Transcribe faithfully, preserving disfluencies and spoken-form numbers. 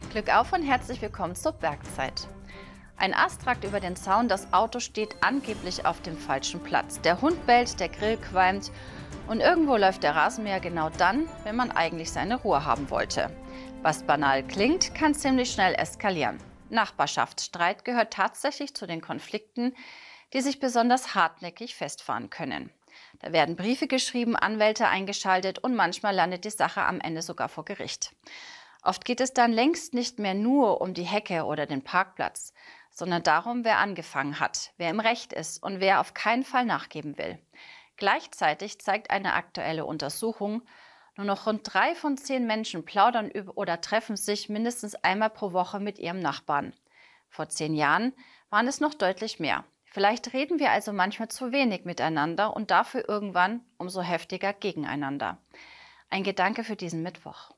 Glück auf und herzlich willkommen zur Bergzeit. Ein Ast ragt über den Zaun, das Auto steht angeblich auf dem falschen Platz. Der Hund bellt, der Grill qualmt und irgendwo läuft der Rasenmäher genau dann, wenn man eigentlich seine Ruhe haben wollte. Was banal klingt, kann ziemlich schnell eskalieren. Nachbarschaftsstreit gehört tatsächlich zu den Konflikten, die sich besonders hartnäckig festfahren können. Da werden Briefe geschrieben, Anwälte eingeschaltet und manchmal landet die Sache am Ende sogar vor Gericht. Oft geht es dann längst nicht mehr nur um die Hecke oder den Parkplatz, sondern darum, wer angefangen hat, wer im Recht ist und wer auf keinen Fall nachgeben will. Gleichzeitig zeigt eine aktuelle Untersuchung, nur noch rund drei von zehn Menschen plaudern über oder treffen sich mindestens einmal pro Woche mit ihrem Nachbarn. Vor zehn Jahren waren es noch deutlich mehr. Vielleicht reden wir also manchmal zu wenig miteinander und dafür irgendwann umso heftiger gegeneinander. Ein Gedanke für diesen Mittwoch.